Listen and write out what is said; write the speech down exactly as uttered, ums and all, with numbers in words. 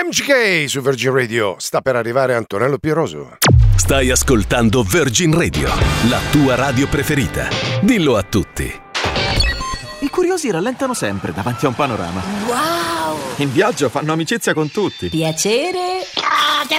M G K su Virgin Radio. Sta per arrivare Antonello Pieroso. Stai ascoltando Virgin Radio, la tua radio preferita. Dillo a tutti. I curiosi rallentano sempre davanti a un panorama. Wow! In viaggio fanno amicizia con tutti. Piacere!